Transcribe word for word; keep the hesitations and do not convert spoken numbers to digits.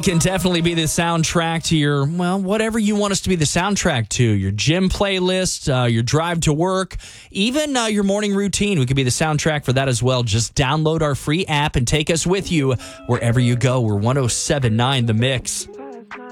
can definitely be the soundtrack to your, well, whatever you want us to be the soundtrack to. Your gym playlist, uh, your drive to work, even uh, your morning routine. We could be the soundtrack for that as well. Just download our free app and take us with you wherever you go. We're one oh seven point nine The Mix.